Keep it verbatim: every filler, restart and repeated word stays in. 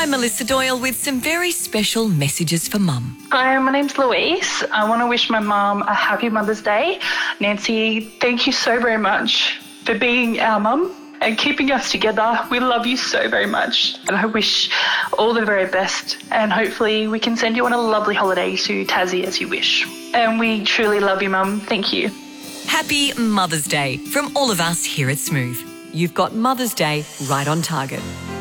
I'm Melissa Doyle with some very special messages for Mum. Hi, my name's Louise. I want to wish my mum a happy Mother's Day. Nancy, thank you so very much for being our mum and keeping us together. We love you so very much. And I wish all the very best. And hopefully we can send you on a lovely holiday to Tassie as you wish. And we truly love you, Mum. Thank you. Happy Mother's Day from all of us here at Smooth. You've got Mother's Day right on target.